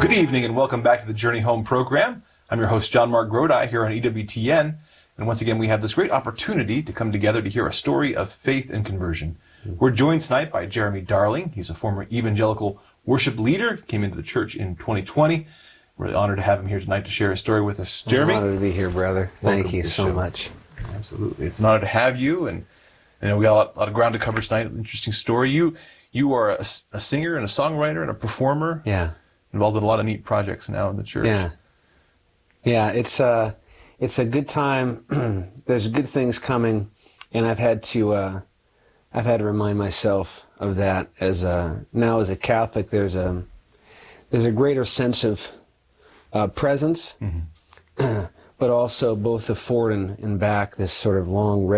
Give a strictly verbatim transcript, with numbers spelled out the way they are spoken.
Good evening and welcome back to the Journey Home program. I'm your host, John Mark Grodi, here on E W T N. And once again, we have this great opportunity to come together to hear a story of faith and conversion. We're joined tonight by Jeremy Darling. He's a former evangelical worship leader, came into the church in twenty twenty. We're really honored to have him here tonight to share his story with us. Jeremy? I'm honored to be here, brother. Thank you so much. Absolutely. It's an honor to have you. And you know, we got a lot, a lot of ground to cover tonight. Interesting story. You you are a, a singer and a songwriter and a performer. Yeah. Involved in a lot of neat projects now in the church. Yeah. Yeah, it's uh it's a good time. There's good things coming, and I've had to uh I've had to remind myself of that as a now as a Catholic. There's a there's a greater sense of uh, presence, mm-hmm. but also both the forward and, and back. This sort of long